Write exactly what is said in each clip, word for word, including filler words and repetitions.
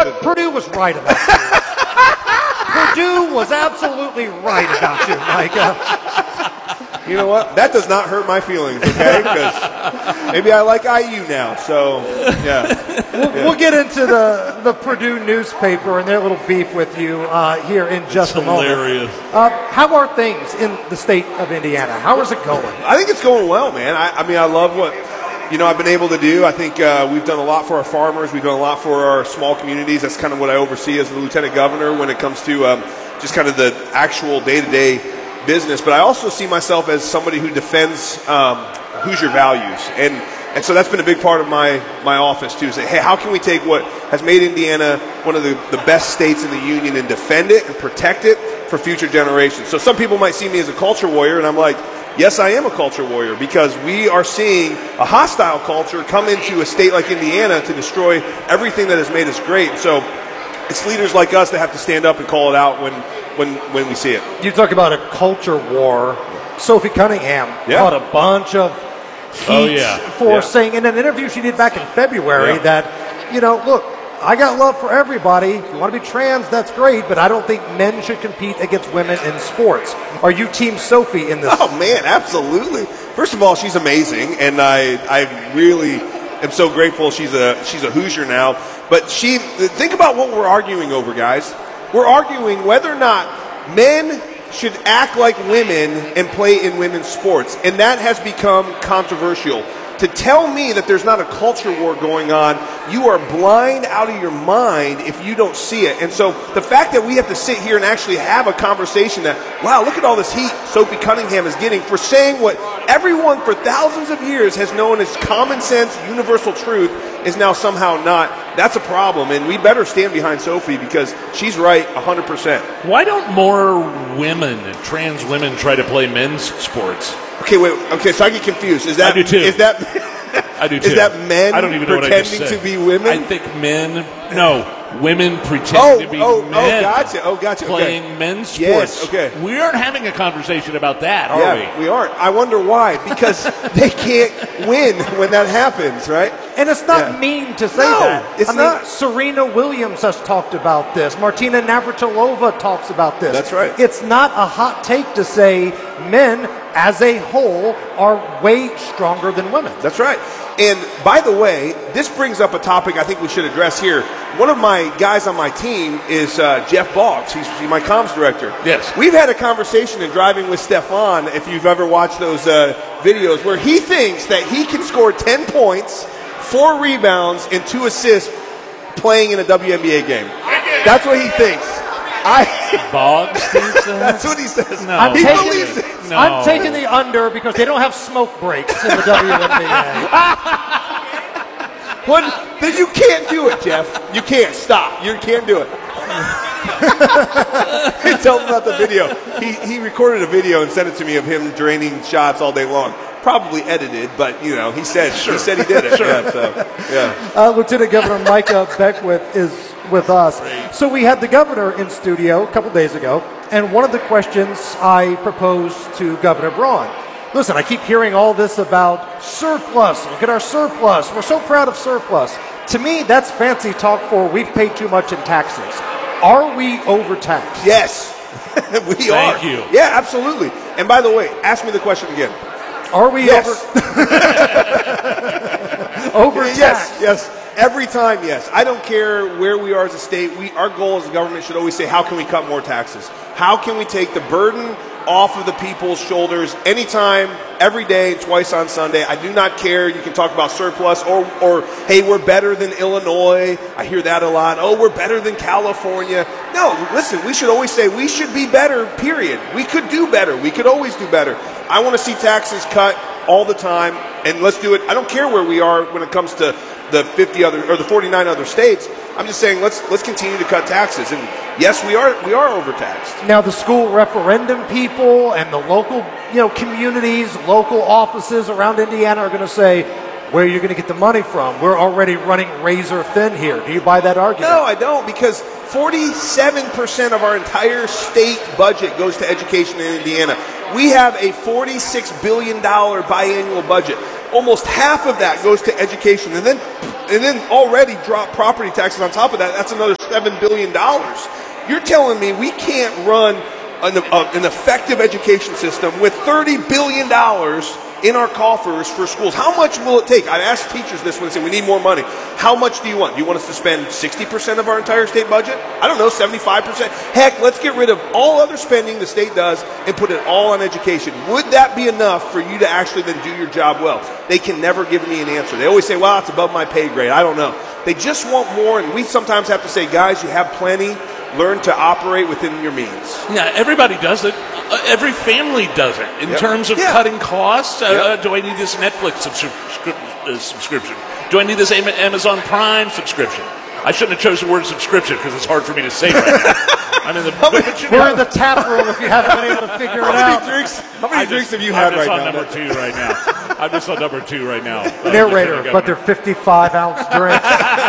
But Purdue was right about you. Purdue was absolutely right about you, Micah. You know what? That does not hurt my feelings, okay? Because maybe I like I U now. So, yeah. We'll, yeah. we'll get into the, the Purdue newspaper and their little beef with you uh, here in just it's a moment. Hilarious. Uh, how are things in the state of Indiana? How is it going? I think it's going well, man. I, I mean, I love what, you know, I've been able to do. I think uh, we've done a lot for our farmers. We've done a lot for our small communities. That's kind of what I oversee as the lieutenant governor when it comes to um, just kind of the actual day-to-day business. But I also see myself as somebody who defends um, Hoosier values. And and so that's been a big part of my, my office, too. Say, hey, how can we take what has made Indiana one of the, the best states in the union and defend it and protect it for future generations? So some people might see me as a culture warrior, and I'm like, yes, I am a culture warrior, because we are seeing a hostile culture come into a state like Indiana to destroy everything that has made us great. So it's leaders like us that have to stand up and call it out when when, when we see it. You talk about a culture war. Sophie Cunningham Yeah. caught a bunch of heat Oh, yeah. for Yeah. saying in an interview she did back in February Yeah. that, you know, look, I got love for everybody. If you want to be trans, that's great, but I don't think men should compete against women in sports. Are you Team Sophie in this? Oh, man, absolutely. First of all, she's amazing, and I I really am so grateful she's a she's a Hoosier now. But she think about what we're arguing over, guys. We're arguing whether or not men should act like women and play in women's sports, and that has become controversial. To tell me that there's not a culture war going on, you are blind out of your mind if you don't see it. And so the fact that we have to sit here and actually have a conversation that, wow, look at all this heat Sophie Cunningham is getting for saying what everyone for thousands of years has known as common sense, universal truth, is now somehow not. That's a problem, and we better stand behind Sophie because she's right one hundred percent. Why don't more women, trans women, try to play men's sports? Okay, wait. Okay, so I get confused. Is that I do too. Is that I do too. Is that men I don't even know what I just pretending said. to be women? I think men, no, women pretending Oh, to be oh, oh, men. gotcha. Oh, gotcha. Okay. Playing men's sports. Yes, okay. We aren't having a conversation about that, are Yeah, we? we aren't. I wonder why. Because they can't win when that happens, right? And it's not Yeah. mean to say No, that. it's I mean, not. Serena Williams has talked about this. Martina Navratilova talks about this. That's right. It's not a hot take to say men as a whole are way stronger than women. That's right. And by the way, this brings up a topic I think we should address here. One of my guys on my team is uh, Jeff Boggs. He's my comms director. Yes. We've had a conversation in Driving with Stefan, if you've ever watched those uh, videos, where he thinks that he can score ten points, four rebounds, and two assists playing in a W N B A game. That's what he thinks. I Boggs thinks that? That's what he says. No. I'm He taking, believes it. No. I'm taking the under because they don't have smoke breaks in the W N B A. When, then you can't do it, Jeff. You can't. Stop. You can't do it. Tell him about the video. He, he recorded a video and sent it to me of him draining shots all day long. Probably edited, but, you know, he said sure. he said he did it. Sure. Yeah, so, yeah. Uh, Lieutenant Governor Micah Beckwith is with us. So we had the governor in studio a couple days ago, and one of the questions I proposed to Governor Braun, listen, I keep hearing all this about surplus. Look at our surplus. We're so proud of surplus. To me, that's fancy talk for we've paid too much in taxes. Are we overtaxed? Yes, we Thank are. you. Yeah, absolutely. And by the way, ask me the question again. Are we Yes. over overtaxed? Yes, yes. Every time, yes. I don't care where we are as a state. We, our goal as a government should always say, how can we cut more taxes? How can we take the burden off of the people's shoulders anytime, every day, twice on Sunday? I do not care. You can talk about surplus or, or, hey, we're better than Illinois. I hear that a lot. Oh, we're better than California. No, listen, we should always say we should be better, period. We could do better. We could always do better. I want to see taxes cut all the time, and let's do it. I don't care where we are when it comes to the fifty other or the forty-nine other states. I'm just saying let's let's continue to cut taxes. And yes, we are we are overtaxed. Now the school referendum people and the local, you know, communities, local offices around Indiana are going to say, where are you going to get the money from? We're already running razor thin here. Do you buy that argument? No, I don't, because forty-seven percent of our entire state budget goes to education in Indiana. We have a forty-six billion dollars biannual budget. almost half of that goes to education, and then and then already drop property taxes on top of that. That's another seven billion dollars. You're telling me we can't run an, uh, an effective education system with thirty billion dollars in our coffers for schools? How much will it take? I asked teachers this when they say we need more money. How much do you want? Do you want us to spend sixty percent of our entire state budget? I don't know, seventy-five percent? Heck, let's get rid of all other spending the state does and put it all on education. Would that be enough for you to actually then do your job well? They can never give me an answer. They always say, well, it's above my pay grade. I don't know. They just want more, and we sometimes have to say, guys, you have plenty. Learn to operate within your means. Yeah, everybody does it. Uh, every family does it. In yep. terms of yeah. cutting costs, uh, yep. uh, do I need this Netflix subscri- uh, subscription? Do I need this Amazon Prime subscription? I shouldn't have chosen the word subscription because it's hard for me to say right now. I'm in the, but, but you know, We're in the tap room if you haven't been able to figure it out. Drinks, how many I drinks just, have you I'm had right on now? I'm just on number two right now. I'm just on number two right now. Uh, Narrator, but they're fifty-five ounce drinks.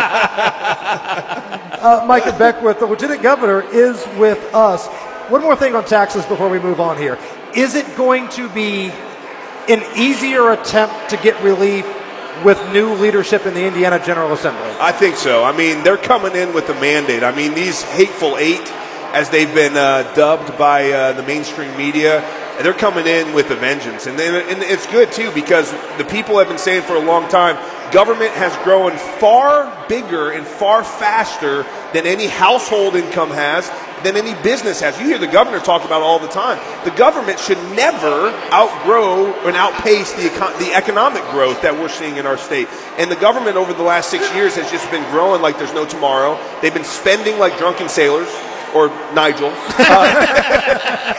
uh, Micah Beckwith, the Lieutenant Governor, is with us. One more thing on taxes before we move on here. Is it going to be an easier attempt to get relief with new leadership in the Indiana General Assembly? I think so. I mean, they're coming in with a mandate. I mean, these hateful eight, as they've been uh, dubbed by uh, the mainstream media, they're coming in with a vengeance. And, then, and it's good, too, because the people have been saying for a long time, government has grown far bigger and far faster than any household income has, than any business has. You hear the governor talk about it all the time. The government should never outgrow and outpace the, econ- the economic growth that we're seeing in our state. And the government over the last six years has just been growing like there's no tomorrow. They've been spending like drunken sailors. Or Nigel, uh,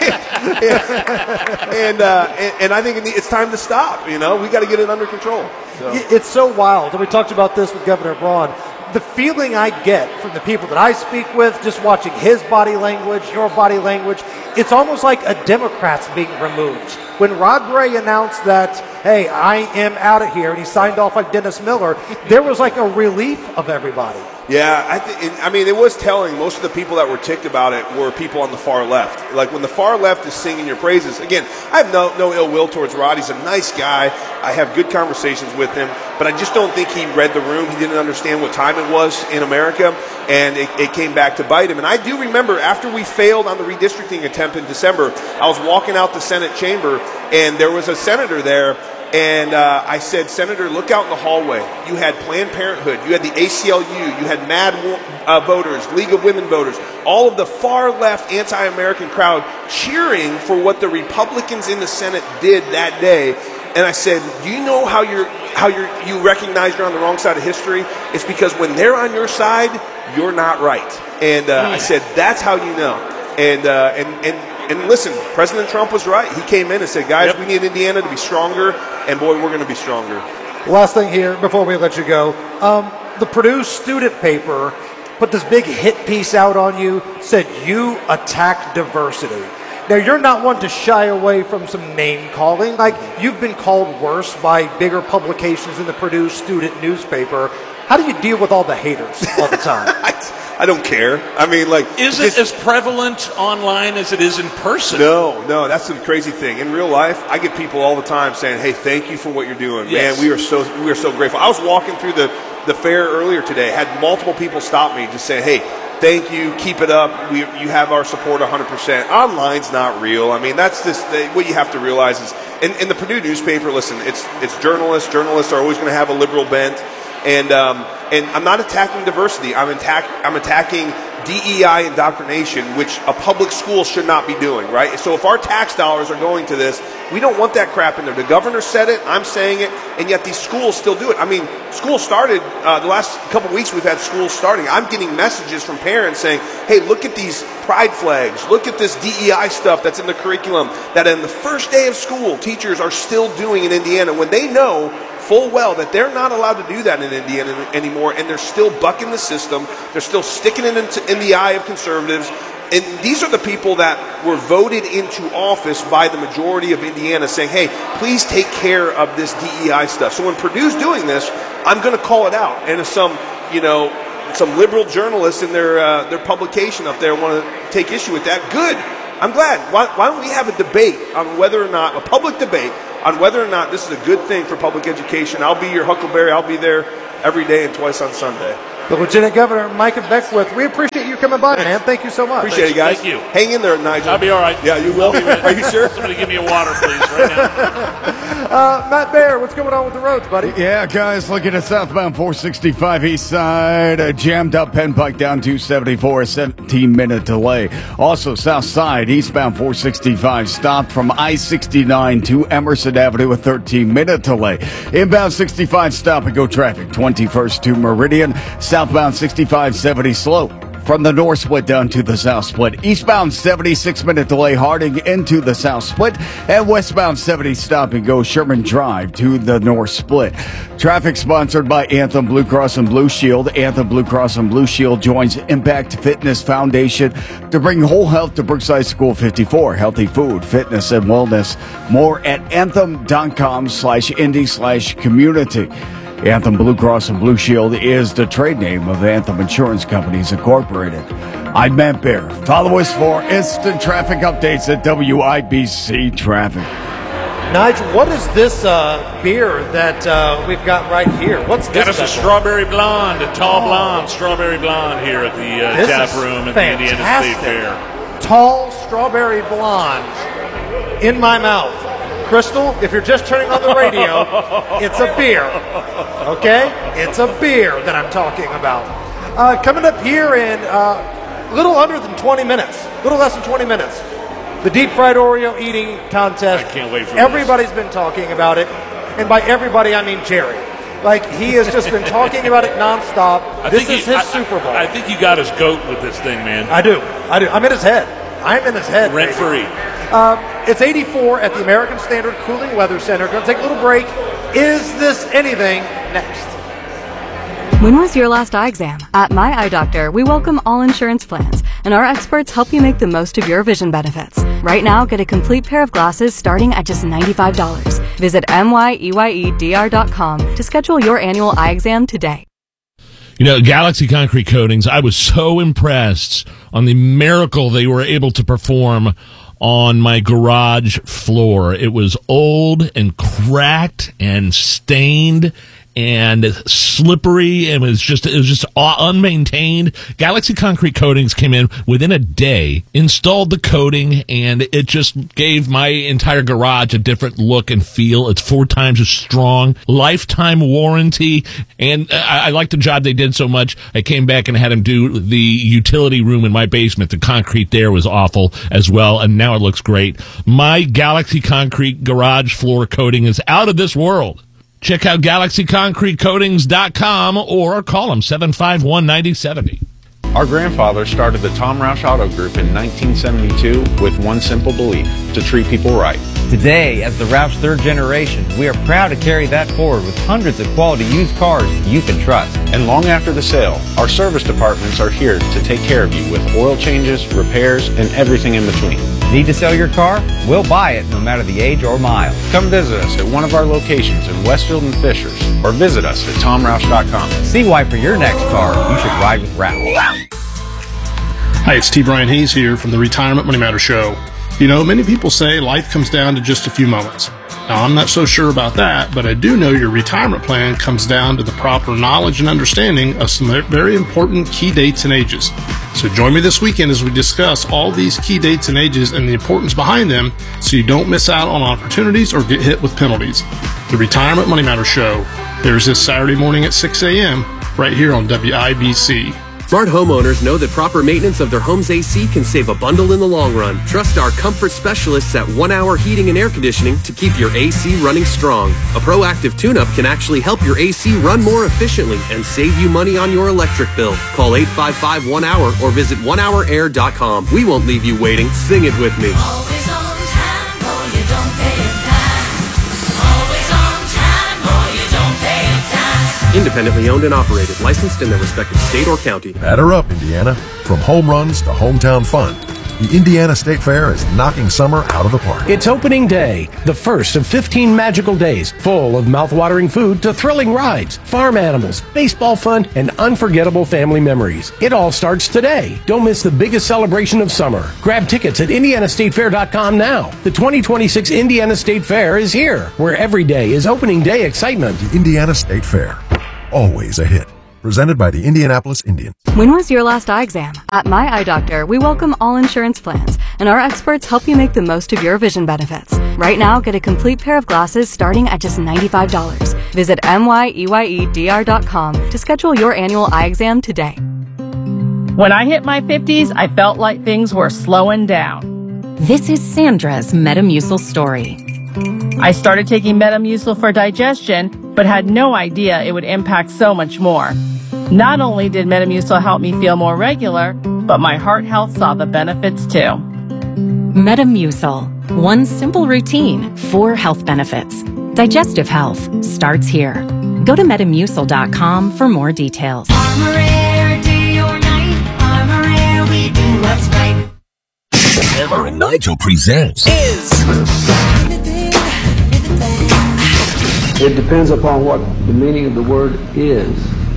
and, uh, and and I think it's time to stop. You know, we got to get it under control. So. It's so wild, and we talked about this with Governor Braun. The feeling I get from the people that I speak with, just watching his body language, your body language, it's almost like a Democrat's being removed. When Rod Bray announced that, hey, I am out of here, and he signed off like Dennis Miller, there was like a relief of everybody. Yeah, I, th- I mean, it was telling. Most of the people that were ticked about it were people on the far left. Like, when the far left is singing your praises, again, I have no, no ill will towards Rod. He's a nice guy. I have good conversations with him, but I just don't think he read the room. He didn't understand what time it was in America, and it, it came back to bite him. And I do remember after we failed on the redistricting attempt in December, I was walking out the Senate chamber, and there was a senator there. And uh, I said, Senator, look out in the hallway. You had Planned Parenthood. You had the A C L U. You had Mad uh, Voters, League of Women Voters, all of the far-left anti-American crowd cheering for what the Republicans in the Senate did that day. And I said, do you know how you're how you're you recognize you're on the wrong side of history? It's because when they're on your side, you're not right. And uh, I said, that's how you know. And uh, and and. And listen, President Trump was right. He came in and said, guys, yep. we need Indiana to be stronger, and boy, we're going to be stronger. Last thing here before we let you go. Um, the Purdue student paper put this big hit piece out on you, said you attack diversity. Now, you're not one to shy away from some name calling. Like, you've been called worse by bigger publications in the Purdue student newspaper. How do you deal with all the haters all the time? I, I don't care. I mean, like... Is it as prevalent online as it is in person? No, no, that's the crazy thing. In real life, I get people all the time saying, hey, thank you for what you're doing. Yes. Man, we are so we are so grateful. I was walking through the, the fair earlier today, had multiple people stop me just saying, hey, thank you, keep it up. We, you have our support one hundred percent. Online's not real. I mean, that's just what you have to realize is, in, in the Purdue newspaper, listen, it's it's journalists. Journalists are always going to have a liberal bent. And um, and I'm not attacking diversity. I'm, attack, I'm attacking D E I indoctrination, which a public school should not be doing, right? So if our tax dollars are going to this, we don't want that crap in there. The governor said it, I'm saying it, and yet these schools still do it. I mean, schools started, uh, the last couple weeks we've had schools starting. I'm getting messages from parents saying, hey, look at these pride flags. Look at this D E I stuff that's in the curriculum that in the first day of school, teachers are still doing in Indiana when they know full well that they're not allowed to do that in Indiana anymore, and they're still bucking the system. They're still sticking it into, in the eye of conservatives. And these are the people that were voted into office by the majority of Indiana saying, hey, please take care of this D E I stuff. So when Purdue's doing this, I'm going to call it out. And if some, you know, some liberal journalists in their uh, their publication up there want to take issue with that, good. I'm glad. Why, why don't we have a debate on whether or not, a public debate, on whether or not this is a good thing for public education. I'll be your Huckleberry. I'll be there every day and twice on Sunday. The Lieutenant Governor, Micah Beckwith, we appreciate you coming by, man. Thank you so much. Appreciate it, guys. Thank you. Hang in there, Nigel. I'll be all right. Yeah, you will. Are you sure? Somebody give me a water, please, right now. Uh, Matt Baer, what's going on with the roads, buddy? Yeah, guys, looking at southbound four sixty-five east side, a jammed up Penn Pike down two seventy-four, a seventeen minute delay. Also, south side, eastbound four sixty-five, stopped from I sixty-nine to Emerson Avenue, a thirteen minute delay. Inbound sixty-five, stop and go traffic, twenty-first to Meridian, southbound sixty-five seventy slow. From the north split down to the south split. Eastbound seventy-six minute delay Harding into the south split. And westbound seventy stop and go Sherman Drive to the north split. Traffic sponsored by Anthem Blue Cross and Blue Shield. Anthem Blue Cross and Blue Shield joins Impact Fitness Foundation to bring whole health to Brookside School fifty-four. Healthy food, fitness, and wellness. More at anthem.com slash indie slash community. Anthem Blue Cross and Blue Shield is the trade name of Anthem Insurance Companies Incorporated. I'm Matt Baer. Follow us for instant traffic updates at W I B C Traffic. Nigel, what is this uh, beer that uh, we've got right here? What's this? Got us a strawberry blonde, a tall blonde, strawberry blonde here at the uh, tap room at the Indiana State Fair. Tall strawberry blonde in my mouth. Crystal, if you're just turning on the radio, it's a beer, okay? It's a beer that I'm talking about. Uh, coming up here in uh, a little under than twenty minutes, a little less than twenty minutes, the deep fried Oreo eating contest. I can't wait for Everybody's this. been talking about it, and by everybody I mean Jerry. Like, he has just been talking about it nonstop. I This think is he, his I, Super Bowl. I, I think you got his goat with this thing, man. I do. I do. I'm in his head. I'm in his head. Rent baby. free. Uh, it's eighty-four at the American Standard Cooling Weather Center. Going to take a little break. Is this anything? Next. When was your last eye exam? At My Eye Doctor, we welcome all insurance plans, and our experts help you make the most of your vision benefits. Right now, get a complete pair of glasses starting at just ninety-five dollars. Visit M Y E Y E D R dot com to schedule your annual eye exam today. You know, Galaxy Concrete Coatings, I was so impressed on the miracle they were able to perform on my garage floor. It was old and cracked and stained and slippery. It was just it was just unmaintained. Galaxy Concrete Coatings came in within a day, installed the coating, and it just gave my entire garage a different look and feel. It's four times as strong, lifetime warranty, and I, I like the job they did so much. I came back and had them do the utility room in my basement. The concrete there was awful as well, and now it looks great. My Galaxy Concrete garage floor coating is out of this world. Check out galaxy concrete coatings dot com or call them seven five one, nine zero seven zero. Our grandfather started the Tom Roush Auto Group in nineteen seventy-two with one simple belief: to treat people right. Today, as the Roush third generation, we are proud to carry that forward with hundreds of quality used cars you can trust. And long after the sale, our service departments are here to take care of you with oil changes, repairs, and everything in between. Need to sell your car? We'll buy it no matter the age or mile. Come visit us at one of our locations in Westfield and Fishers, or visit us at tom roush dot com. See why for your next car, you should ride with Roush. Hi, it's T. Brian Hayes here from the Retirement Money Matter Show. You know, many people say life comes down to just a few moments. Now, I'm not so sure about that, but I do know your retirement plan comes down to the proper knowledge and understanding of some very important key dates and ages. So join me this weekend as we discuss all these key dates and ages and the importance behind them so you don't miss out on opportunities or get hit with penalties. The Retirement Money Matter Show airs this Saturday morning at six a.m. right here on W I B C. Smart homeowners know that proper maintenance of their home's A C can save a bundle in the long run. Trust our comfort specialists at One Hour Heating and Air Conditioning to keep your A C running strong. A proactive tune-up can actually help your A C run more efficiently and save you money on your electric bill. Call eight five five, one hour or visit one hour air dot com. We won't leave you waiting. Sing it with me. Always on time, or you don't pay in time. Always on time, or you don't pay in time. Independently owned and operated, licensed in their respective state or county. Batter up, Indiana. From home runs to hometown fun, The Indiana State Fair is knocking summer out of the park. It's opening day, the first of fifteen magical days, full of mouth-watering food to thrilling rides, farm animals, baseball fun, and unforgettable family memories. It all starts today. Don't miss the biggest celebration of summer. Grab tickets at indiana state fair dot com now. The twenty twenty-six Indiana State Fair is here, where every day is opening day excitement. The Indiana State Fair, always a hit. Presented by the Indianapolis Indians. When was your last eye exam? At My Eye Doctor, we welcome all insurance plans, and our experts help you make the most of your vision benefits. Right now, get a complete pair of glasses starting at just ninety-five dollars. Visit M Y E Y E D R dot com to schedule your annual eye exam today. When I hit my fifties, I felt like things were slowing down. This is Sandra's Metamucil story. I started taking Metamucil for digestion, but had no idea it would impact so much more. Not only did Metamucil help me feel more regular, but my heart health saw the benefits too. Metamucil. One simple routine, four health benefits. Digestive health starts here. Go to metamucil dot com for more details. Armor Air, day or night. Armor Air, we do what's right. Hammer and Nigel presents Is It depends upon what the meaning of the word is.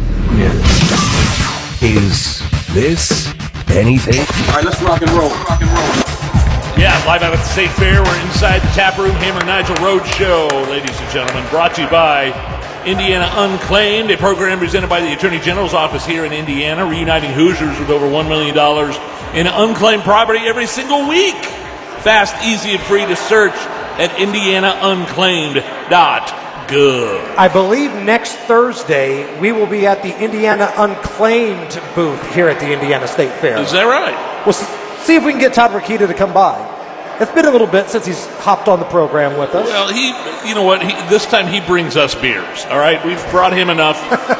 Yeah. Is this anything? All right, let's rock and roll. Rock and roll. Yeah, live out at the State Fair. We're inside the Tap Room Hammer Nigel Road Show, ladies and gentlemen. Brought to you by Indiana Unclaimed, a program presented by the Attorney General's office here in Indiana, reuniting Hoosiers with over one million dollars in unclaimed property every single week. Fast, easy, and free to search at indiana unclaimed dot gov. I believe next Thursday we will be at the Indiana Unclaimed booth here at the Indiana State Fair. Is that right? We'll see if we can get Todd Rokita to come by. It's been a little bit since he's hopped on the program with us. Well, he, you know what? He, this time he brings us beers. All right, we've brought him enough.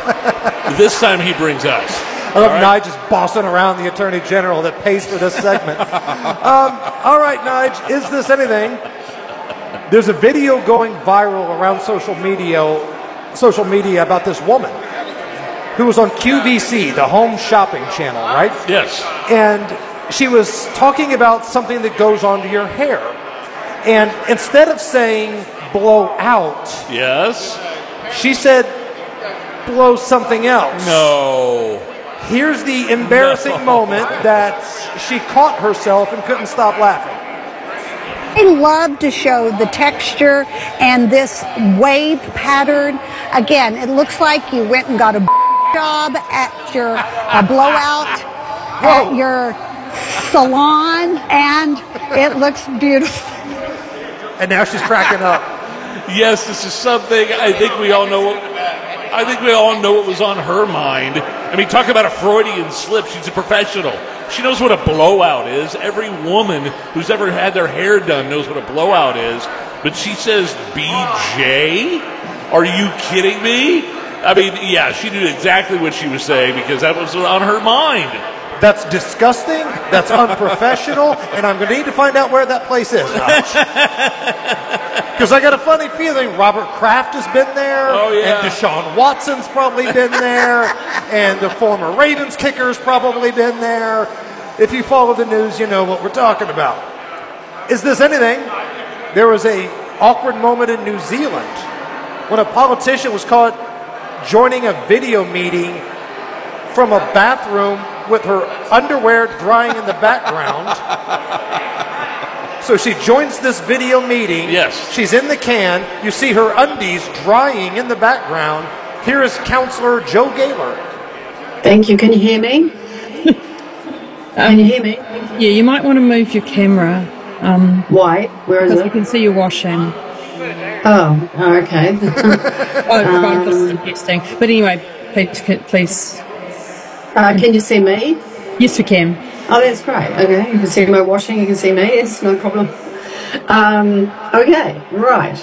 This time he brings us. I love right? Nige just bossing around the Attorney General that pays for this segment. um, all right, Nige, is this anything? There's a video going viral around social media, social media about this woman who was on Q V C, the home shopping channel, right? Yes. And she was talking about something that goes onto your hair. And instead of saying blow out, yes, she said blow something else. No. Here's the embarrassing no. moment that she caught herself and couldn't stop laughing. I love to show the texture and this wave pattern. Again, it looks like you went and got a job at your a blowout Whoa. at your salon, and it looks beautiful. And now she's cracking up. Yes, this is something I think we all know. What, I think we all know what was on her mind. I mean, talk about a Freudian slip. She's a professional. She knows what a blowout is. Every woman who's ever had their hair done knows what a blowout is. But she says B J? Are you kidding me? I mean, yeah, she knew exactly what she was saying because that was on her mind. That's disgusting. That's unprofessional. And I'm going to need to find out where that place is. Because I got a funny feeling Robert Kraft has been there. Oh, yeah. And Deshaun Watson's probably been there. And the former Ravens kicker's probably been there. If you follow the news, you know what we're talking about. Is this anything? There was a awkward moment in New Zealand when a politician was caught joining a video meeting from a bathroom with her underwear drying in the background. So she joins this video meeting. Yes. She's in the can. You see her undies drying in the background. Here is Counselor Joe Gaylor. Thank you. Can you hear me? Can you hear me? Yeah, you might want to move your camera. Um, Why? Where is it? Because you can see you washing. Oh, okay. oh, um, this is interesting. But anyway, please, please. Uh, can you see me? Yes, we can. Oh, that's great. Okay, you can see my washing, you can see me. It's no problem. Um, okay, right.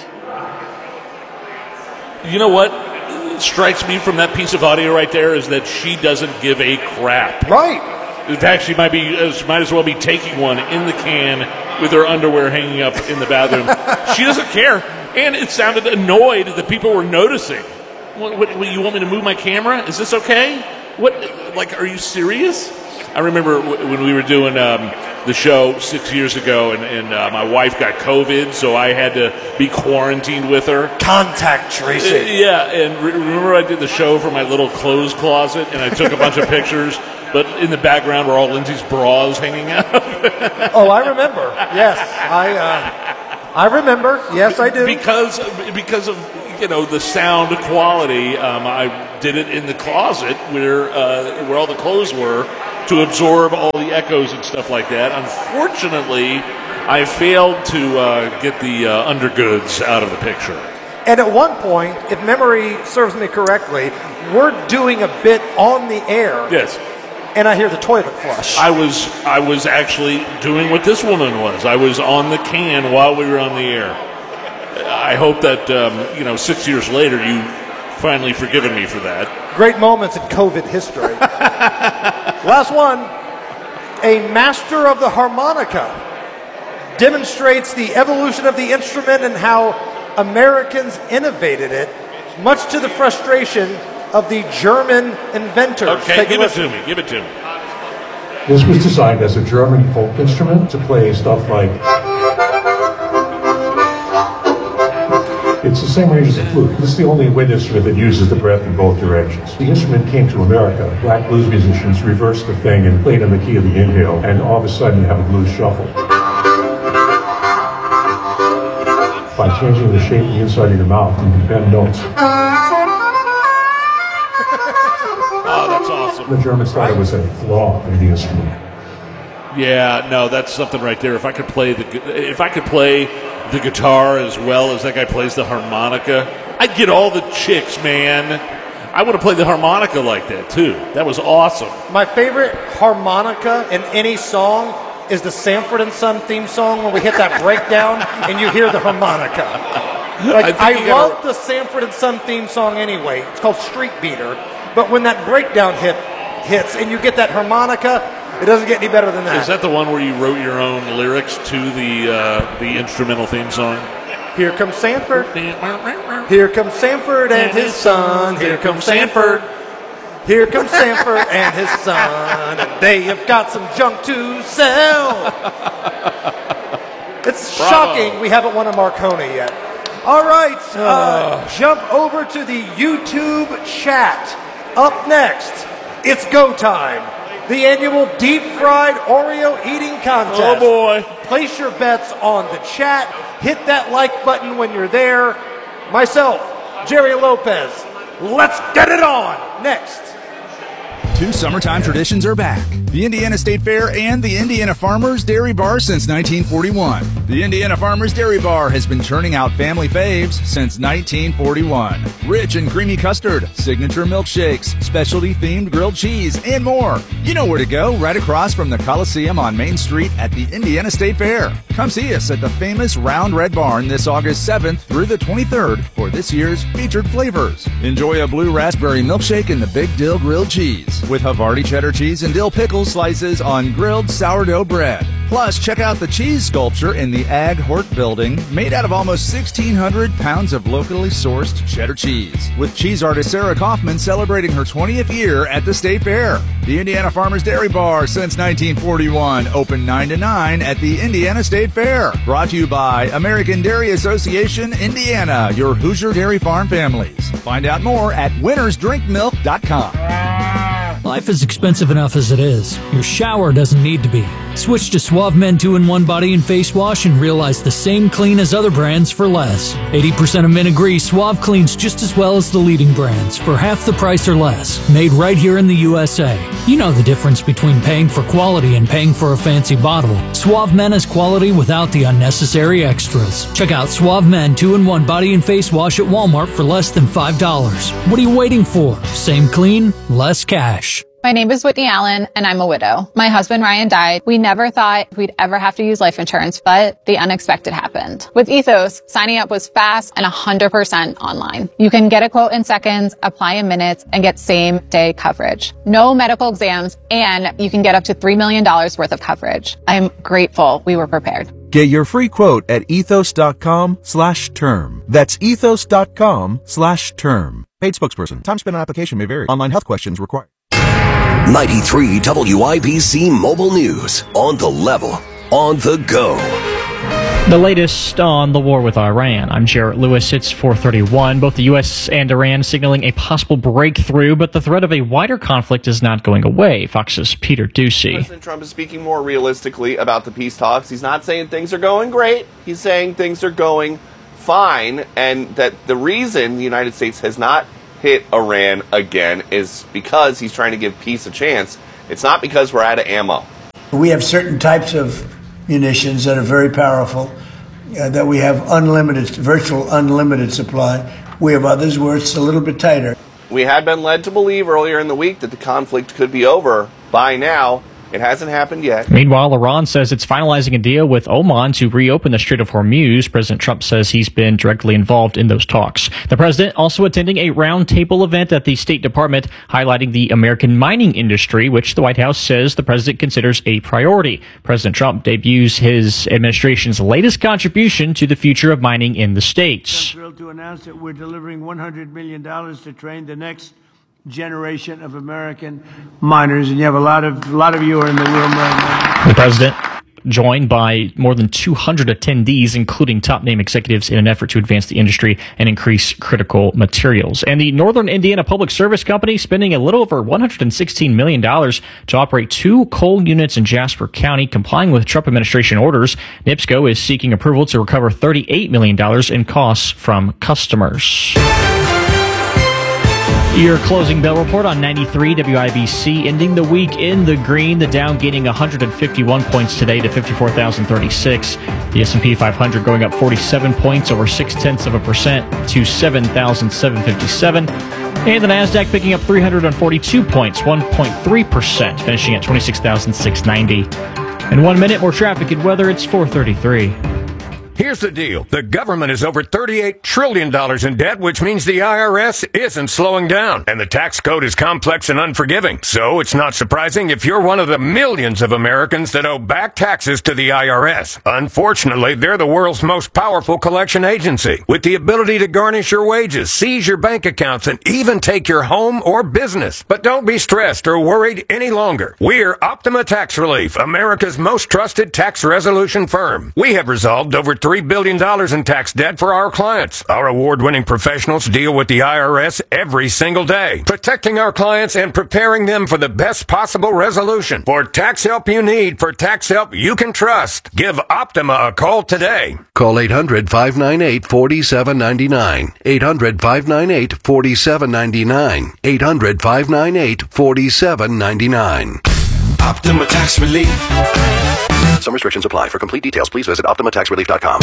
You know what strikes me from that piece of audio right there is that she doesn't give a crap. Right. In fact, she might be, uh, she might as well be taking one in the can with her underwear hanging up in the bathroom. She doesn't care, and it sounded annoyed that people were noticing. What, what, what, you want me to move my camera? Is this okay? What? Like, are you serious? I remember w- when we were doing um, the show six years ago, and, and uh, my wife got COVID, so I had to be quarantined with her. Contact tracing. Uh, yeah, and re- remember I did the show from my little clothes closet, and I took a bunch of pictures, but in the background were all Lindsay's bras hanging out. Oh, I remember. Yes, I uh, I remember. Yes, I do. Because because of you know the sound quality, um, I did it in the closet where uh, where all the clothes were to absorb all the echoes and stuff like that. Unfortunately, I failed to uh, get the uh, undergoods out of the picture. And at one point, if memory serves me correctly, we're doing a bit on the air. Yes. And I hear the toilet flush. I was I was actually doing what this woman was. I was on the can while we were on the air. I hope that um, you know six years later you finally forgiven me for that. Great moments in COVID history. Last one. A master of the harmonica demonstrates the evolution of the instrument and how Americans innovated it, much to the frustration of the German inventors. Okay, Take a give it listen. to me. Give it to me. This was designed as a German folk instrument to play stuff like. It's the same range as a flute. This is the only wind instrument that uses the breath in both directions. The instrument came to America. Black blues musicians reversed the thing and played on the key of the inhale, and all of a sudden you have a blues shuffle. By changing the shape of the inside of your mouth, you can bend notes. Oh, that's awesome. The Germans thought it was a flaw in the instrument. Yeah, no, that's something right there. If I could play the if I could play the guitar as well as that guy plays the harmonica, I'd get all the chicks, man. I would have played the harmonica like that too. That was awesome. My favorite harmonica in any song is the Sanford and Son theme song when we hit that breakdown and you hear the harmonica. Like, I I, think you love gotta- the Sanford and Son theme song anyway. It's called Street Beater. But when that breakdown hit hits and you get that harmonica, it doesn't get any better than that. Is that the one where you wrote your own lyrics to the uh, the instrumental theme song? Here comes Sanford. Here comes Sanford and his son. Here comes Sanford. Here comes Sanford and his son. And they have got some junk to sell. It's Bravo. shocking we haven't won a Marconi yet. All right, uh, jump over to the YouTube chat. Up next, it's go time. The annual deep fried Oreo eating contest. Oh, boy. Place your bets on the chat. Hit that like button when you're there. Myself, Jerry Lopez. Let's get it on. Next. Two summertime traditions are back. The Indiana State Fair and the Indiana Farmers Dairy Bar since nineteen forty-one. The Indiana Farmers Dairy Bar has been churning out family faves since nineteen forty-one. Rich and creamy custard, signature milkshakes, specialty-themed grilled cheese, and more. You know where to go, right across from the Coliseum on Main Street at the Indiana State Fair. Come see us at the famous Round Red Barn this August seventh through the twenty-third for this year's featured flavors. Enjoy a blue raspberry milkshake and the Big Dill grilled cheese with Havarti cheddar cheese and dill pickle slices on grilled sourdough bread. Plus, check out the cheese sculpture in the Ag Hort building, made out of almost sixteen hundred pounds of locally sourced cheddar cheese, with cheese artist Sarah Kaufman celebrating her twentieth year at the State Fair. The Indiana Farmers Dairy Bar since nineteen forty-one, open nine to nine at the Indiana State Fair. Brought to you by American Dairy Association, Indiana, your Hoosier Dairy Farm families. Find out more at winners drink milk dot com. Life is expensive enough as it is. Your shower doesn't need to be. Switch to Suave Men two in one Body and Face Wash and realize the same clean as other brands for less. eighty percent of men agree Suave cleans just as well as the leading brands for half the price or less. Made right here in the U S A. You know the difference between paying for quality and paying for a fancy bottle. Suave Men is quality without the unnecessary extras. Check out Suave Men two in one Body and Face Wash at Walmart for less than five dollars. What are you waiting for? Same clean, less cash. My name is Whitney Allen, and I'm a widow. My husband, Ryan, died. We never thought we'd ever have to use life insurance, but the unexpected happened. With Ethos, signing up was fast and one hundred percent online. You can get a quote in seconds, apply in minutes, and get same-day coverage. No medical exams, and you can get up to three million dollars worth of coverage. I'm grateful we were prepared. Get your free quote at ethos.com slash term. That's ethos.com slash term. Paid spokesperson. Time spent on application may vary. Online health questions required. ninety-three W I B C Mobile News. On the level. On the go. The latest on the war with Iran. I'm Jarrett Lewis. It's four thirty-one. Both the U S and Iran signaling a possible breakthrough, but the threat of a wider conflict is not going away. Fox's Peter Ducey. President Trump is speaking more realistically about the peace talks. He's not saying things are going great. He's saying things are going fine, and that the reason the United States has not hit Iran again is because he's trying to give peace a chance. It's not because we're out of ammo. We have certain types of munitions that are very powerful, uh, that we have unlimited, virtual unlimited supply. We have others where it's a little bit tighter. We had been led to believe earlier in the week that the conflict could be over by now. It hasn't happened yet. Meanwhile, Iran says it's finalizing a deal with Oman to reopen the Strait of Hormuz. President Trump says he's been directly involved in those talks. The president also attending a roundtable event at the State Department highlighting the American mining industry, which the White House says the president considers a priority. President Trump debuts his administration's latest contribution to the future of mining in the states. I'm thrilled to announce that we're delivering one hundred million dollars to train the next generation of American miners, and you have a lot of a lot of you are in the room right now. The president, joined by more than two hundred attendees, including top-name executives, in an effort to advance the industry and increase critical materials. And the Northern Indiana Public Service Company spending a little over one hundred sixteen million dollars to operate two coal units in Jasper County, complying with Trump administration orders. NIPSCO is seeking approval to recover thirty-eight million dollars in costs from customers. Your closing bell report on ninety-three W I B C, ending the week in the green. The Dow gaining one hundred fifty-one points today to fifty-four thousand thirty-six. The S and P five hundred going up forty-seven points, over six tenths of a percent to seven thousand seven hundred fifty-seven. And the Nasdaq picking up three hundred forty-two points, one point three percent, finishing at twenty-six thousand six hundred ninety. In one minute, more traffic and weather. It's four thirty-three. Here's the deal. The government is over thirty-eight trillion dollars in debt, which means the I R S isn't slowing down. And the tax code is complex and unforgiving. So it's not surprising if you're one of the millions of Americans that owe back taxes to the I R S. Unfortunately, they're the world's most powerful collection agency, with the ability to garnish your wages, seize your bank accounts, and even take your home or business. But don't be stressed or worried any longer. We're Optima Tax Relief, America's most trusted tax resolution firm. We have resolved over three billion dollars in tax debt for our clients. Our award-winning professionals deal with the I R S every single day, protecting our clients and preparing them for the best possible resolution. For tax help you need, for tax help you can trust, give Optima a call today. Call eight hundred, five nine eight, four seven nine nine. eight hundred, five nine eight, four seven nine nine. eight hundred, five nine eight, four seven nine nine. Optima Tax Relief. Some restrictions apply. For complete details, please visit optima tax relief dot com.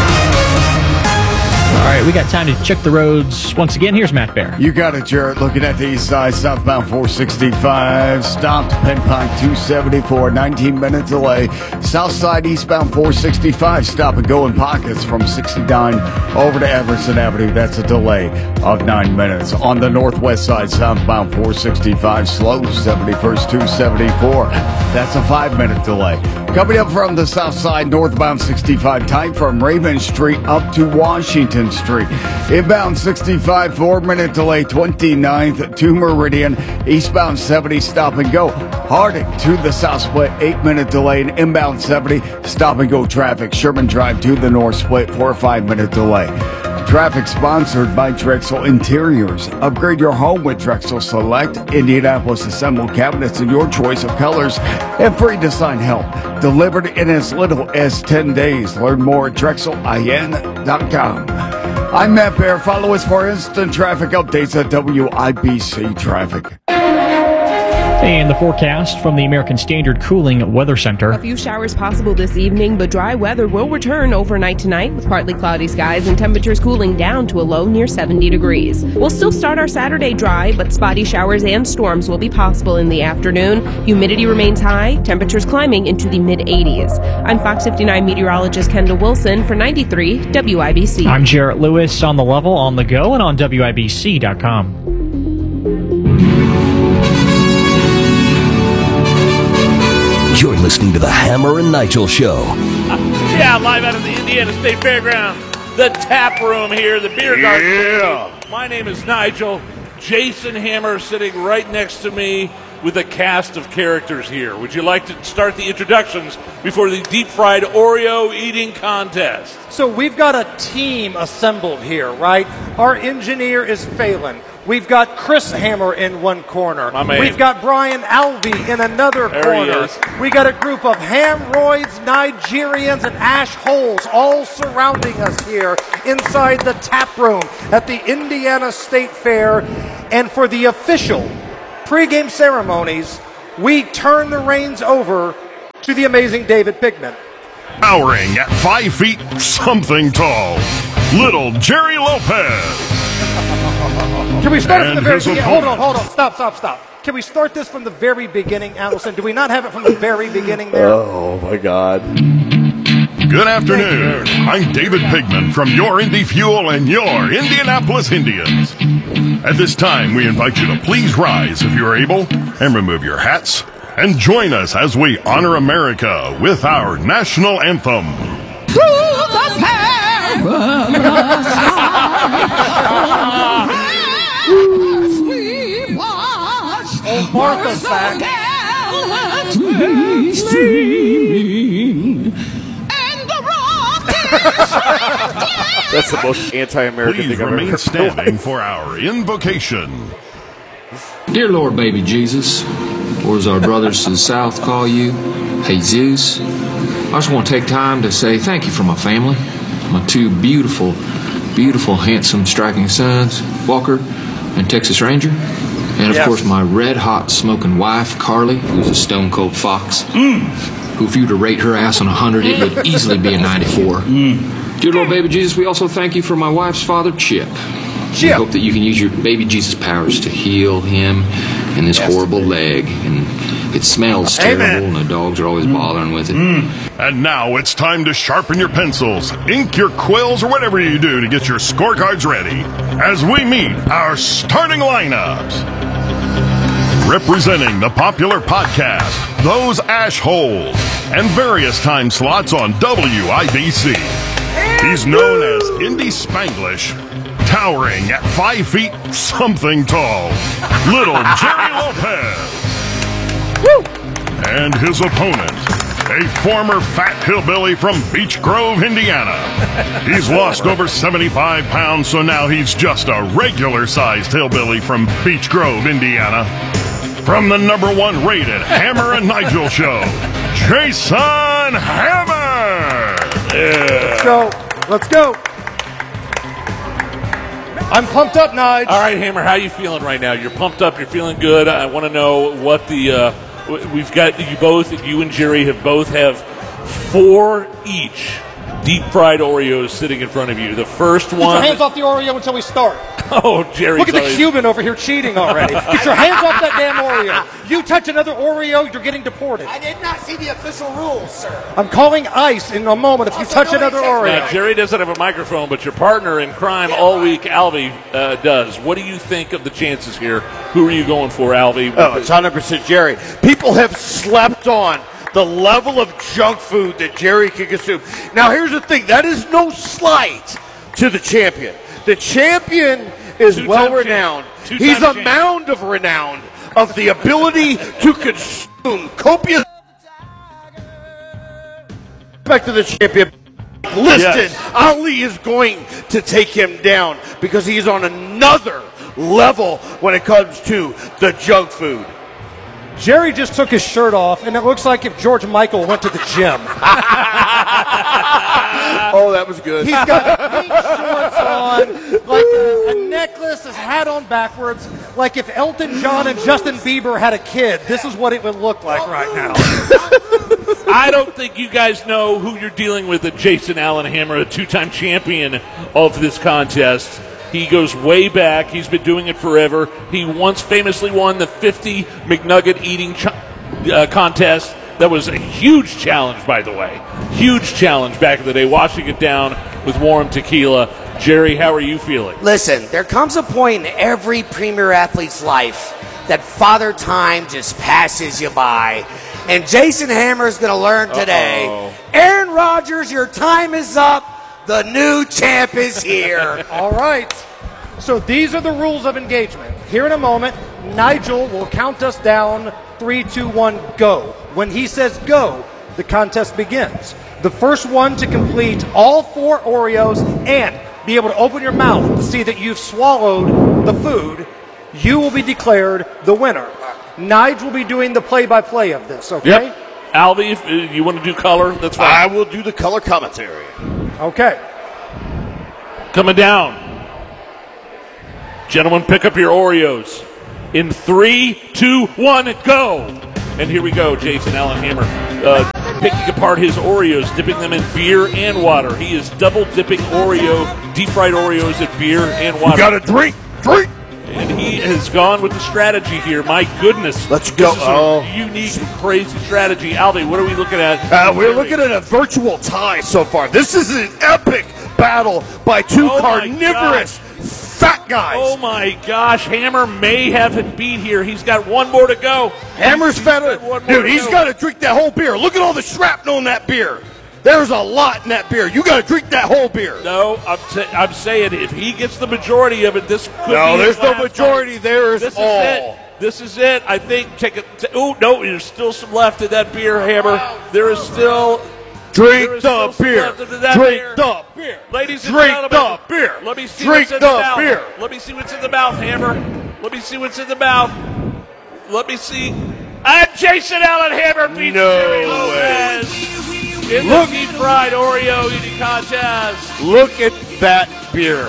All right, we got time to check the roads once again. Here's Matt Bear. You got it, Jarrett. Looking at the east side, southbound four sixty-five, stopped Penn Pike two seventy-four, nineteen minute delay. South side eastbound four sixty-five, stop and go in pockets from sixty-nine over to Everson Avenue. That's a delay of nine minutes. On the northwest side, southbound four sixty-five, slow seventy-first two seventy-four. That's a five minute delay. Coming up from the south side, northbound sixty-five, tight from Raven Street up to Washington Street. Inbound sixty-five, four minute delay, twenty-ninth to Meridian. Eastbound seventy, stop and go. Harding to the south split, eight minute delay. And inbound seventy, stop and go traffic. Sherman Drive to the north split, four or five minute delay. Traffic sponsored by Drexel Interiors. Upgrade your home with Drexel Select, Indianapolis assembled cabinets in your choice of colors, and free design help. Delivered in as little as ten days. Learn more at drexel I N dot com. I'm Matt Bear. Follow us for instant traffic updates at W I B C Traffic. And the forecast from the American Standard Cooling Weather Center. A few showers possible this evening, but dry weather will return overnight tonight with partly cloudy skies and temperatures cooling down to a low near seventy degrees. We'll still start our Saturday dry, but spotty showers and storms will be possible in the afternoon. Humidity remains high, temperatures climbing into the mid eighties. I'm Fox fifty-nine meteorologist Kendall Wilson for ninety-three W I B C. I'm Jarrett Lewis, on the level, on the go, and on W I B C dot com. You're listening to the Hammer and Nigel Show. Yeah, live out of the Indiana State Fairground, the tap room here, the beer garden. Yeah. My name is Nigel. Jason Hammer sitting right next to me. with a cast of characters here. Would you like to start the introductions before the deep-fried Oreo eating contest? So we've got a team assembled here, right? Our engineer is Phelan. We've got Chris Hammer in one corner. My man. We've got Brian Alvey in another There corner. he is. We got a group of Hamroids, Nigerians, and Ash Holes all surrounding us here inside the tap room at the Indiana State Fair. And for the official pregame ceremonies, we turn the reins over to the amazing David Pigman. Towering at five feet something tall, little Jerry Lopez. Can we start And from the very his beginning? Hold on, opponent. hold on. Stop, stop, stop. Can we start this from the very beginning, Allison? Do we not have it from the very beginning there? Oh, my God. Good afternoon. I'm David Pigman from your Indy Fuel and your Indianapolis Indians. At this time, we invite you to please rise if you are able and remove your hats and join us as we honor America with our national anthem. To the paradise we watch oh, Martha's back. Gallantly streaming, and the rocket That's the most anti-American Please thing I've remain ever standing for our invocation. Dear Lord, baby Jesus, or as our brothers to the south call you, Jesus, I just want to take time to say thank you for my family, my two beautiful, beautiful, handsome, striking sons, Walker and Texas Ranger, and of Yes. course my red-hot smoking wife, Carly, who's a stone-cold fox, who if you were to rate her ass on a hundred, it would easily be a ninety-four. Dear Lord, baby Jesus, we also thank you for my wife's father, Chip. We hope that you can use your baby Jesus powers to heal him and this horrible leg. And it smells Amen. terrible, and the dogs are always bothering with it. And now it's time to sharpen your pencils, ink your quills, or whatever you do to get your scorecards ready as we meet our starting lineups. Representing the popular podcast, Those Ash Holes, and various time slots on W I B C. He's known as Indy Spanglish, towering at five feet something tall, little Jerry Lopez. And his opponent, a former fat hillbilly from Beech Grove, Indiana. He's lost over seventy-five pounds, so now he's just a regular-sized hillbilly from Beech Grove, Indiana. From the number one rated Hammer and Nigel show, Jason Hammer! Let's go. Let's go. I'm pumped up, Nige. All right, Hammer, how you feeling right now? You're pumped up. You're feeling good. I want to know what the uh, w- we've got. You both, you and Jerry, have both have four each deep fried Oreos sitting in front of you. The first Get one. your hands off the Oreo until we start. Oh, Jerry! Look at the Cuban over here cheating already. Get your hands off that damn Oreo. You touch another Oreo, you're getting deported. I did not see the official rules, sir. I'm calling ICE in a moment if you Also, touch nobody another says Oreo. Now, Jerry doesn't have a microphone, but your partner in crime all week, Alvy, uh, does. What do you think of the chances here? Who are you going for, Alvy? Oh, it's one hundred percent Jerry. People have slept on the level of junk food that Jerry can consume. Now, here's the thing. That is no slight to the champion. The champion is Two-time well-renowned. champ. Two-time He's a champ. mound of renown of the ability to consume copious respect to the champion. Listed, Yes. Ali is going to take him down because he's on another level when it comes to the junk food. Jerry just took his shirt off, and it looks like if George Michael went to the gym. Oh, that was good. He's got pink shorts on, like a, a necklace, his hat on backwards, like if Elton John and Justin Bieber had a kid. This is what it would look like right now. I don't think you guys know who you're dealing with. A Jason Allen Hammer, a two-time champion of this contest. He goes way back. He's been doing it forever. He once famously won the fifty McNugget eating ch- uh, contest. That was a huge challenge, by the way. Huge challenge back in the day, washing it down with warm tequila. Jerry, how are you feeling? Listen, there comes a point in every premier athlete's life that Father Time just passes you by. And Jason Hammer's going to learn today. Uh-oh. Aaron Rodgers, your time is up. The new champ is here. All right. So these are the rules of engagement. Here in a moment, Nigel will count us down three, two, one, go. When he says go, the contest begins. The first one to complete all four Oreos and be able to open your mouth to see that you've swallowed the food, you will be declared the winner. Nigel will be doing the play-by-play of this, okay? Yep. Alvy, if uh, you want to do color, that's fine. I will do the color commentary. Okay. Coming down. Gentlemen, pick up your Oreos. In three, two, one, go. And here we go, Jason Allen Hammer. Uh, picking apart his Oreos, dipping them in beer and water. He is double dipping Oreo, deep-fried Oreos in beer and water. You got to drink, drink. And he has gone with the strategy here. My goodness. Let's go. This is a oh. unique, crazy strategy. Alvy, what are we looking at? Uh, we're looking at a virtual tie so far. This is an epic battle by two oh carnivorous fat guys. Oh, my gosh. Hammer may have it beat here. He's got one more to go. Hammer's fat. Dude, he's got to drink that whole beer. Look at all the shrapnel in that beer. There's a lot in that beer. You got to drink that whole beer. No, I'm, t- I'm saying if he gets the majority of it, this could no, be there's his no last majority. fight. There's this all. Is it. This is it. I think. Take it. T- oh no, there's still some left in that beer, Hammer. There is still. Drink there is the still beer. Left into that Drink beer. the beer. Ladies and Drink gentlemen, the beer. Let me see Drink what's in the the mouth. beer. Let me see what's in the mouth, Hammer. Let me see what's in the mouth. Let me see. And Jason Allen Hammer beats No Jerry way. Lopez. In Look, the deep-fried Oreo eating contest. Look at that beer.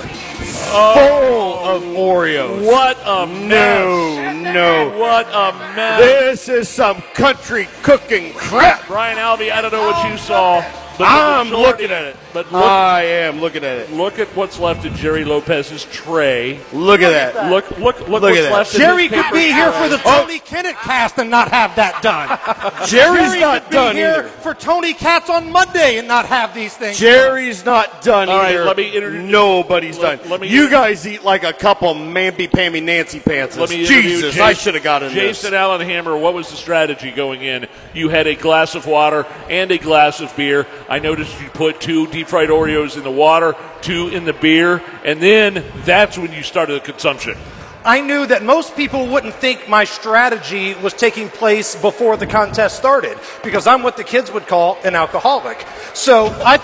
Oh, Full of Oreos. What a mess. No, no. What a mess. This is some country cooking crap. Brian Alvey, I don't know what you saw. But I'm the majority- looking at it. But look, I am looking at it. look at what's left in Jerry Lopez's tray. Look at that. Look, look, look, Look what's at that. left Jerry in his could paper be here for the tray. Tony Kinnett cast and not have that done. Jerry's Jerry not could be done here either. for Tony Katz on Monday and not have these things. Jerry's not done All right, either. let me introduce- Nobody's let- done. let me you introduce- guys eat like a couple mamby-pammy Nancy pants. Let me interview Jesus, Jason, I should have gotten Jason this. Allen Hammer, what was the strategy going in? You had a glass of water and a glass of beer. I noticed you put two deep-fried Oreos in the water, two in the beer, and then that's when you started the consumption. I knew that most people wouldn't think my strategy was taking place before the contest started because I'm what the kids would call an alcoholic. So I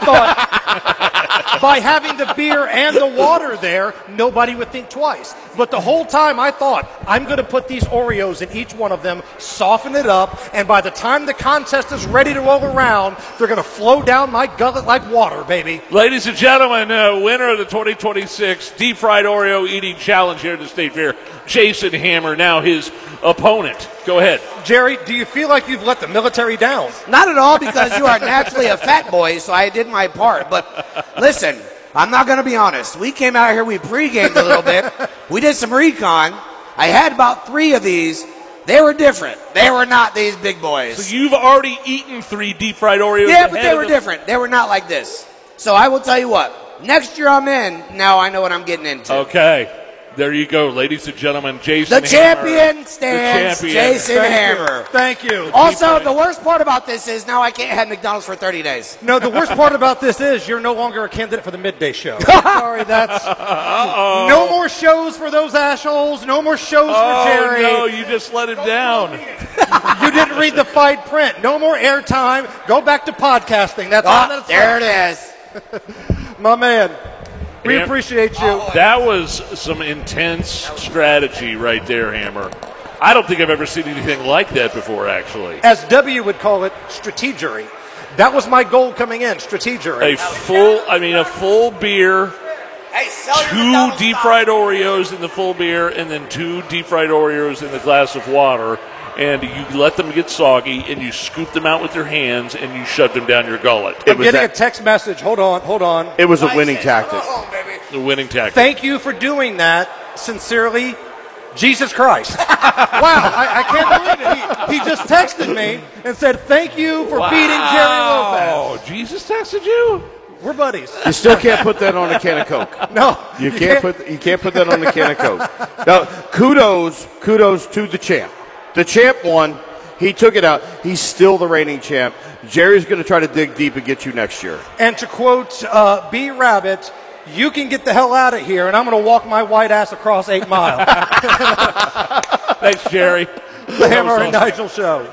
thought by having the beer and the water there, nobody would think twice. But the whole time I thought, I'm going to put these Oreos in each one of them, soften it up, and by the time the contest is ready to roll around, they're going to flow down my gullet like water, baby. Ladies and gentlemen, uh, winner of the twenty twenty-six Deep Fried Oreo Eating Challenge here at the State Fair, Jason Hammer, now his opponent. Go ahead. Jerry, do you feel like you've let the military down? Not at all, because you are naturally a fat boy, so I did my part. But listen, I'm not going to be honest. We came out here, we pre-gamed a little bit. We did some recon. I had about three of these. They were different. They were not these big boys. So you've already eaten three deep fried Oreos. Yeah, but ahead they of were the- different. They were not like this. So I will tell you what. Next year I'm in. Now I know what I'm getting into. Okay. There you go, ladies and gentlemen. Jason The Hammer, champion stands, the champion. Jason Thank Hammer. you. Thank you. Also, the worst part about this is now I can't have McDonald's for thirty days. No, the worst part about this is you're no longer a candidate for the midday show. Sorry, that's Uh-oh. no more shows for those assholes. No more shows Oh, for Jerry. no, you just let him down. You didn't read the fine print. No more airtime. Go back to podcasting. That's all Oh, that's there it is. My man, we Ham- appreciate you. That was some intense strategy right there, Hammer. I don't think I've ever seen anything like that before, actually. As W would call it, strategery. That was my goal coming in, strategery. A full, I mean, a full beer, two deep fried Oreos in the full beer, and then two deep fried Oreos in the glass of water. And you let them get soggy, and you scoop them out with your hands, and you shove them down your gullet. I'm getting a text message. Hold on, hold on. It was a winning tactic. The winning tactic. Thank you for doing that. Sincerely, Jesus Christ. Wow, I, I can't believe it. He, he just texted me and said, thank you for Wow. beating Jerry Lopez. Jesus texted you? We're buddies. You still can't put that on a can of Coke. No. You can't put you can't put that on the can of Coke. Now, kudos, kudos to the champ. The champ won. He took it out. He's still the reigning champ. Jerry's going to try to dig deep and get you next year. And to quote uh, B. Rabbit, you can get the hell out of here, and I'm going to walk my white ass across eight mile. Thanks, Jerry. The Hammer and Nigel Show.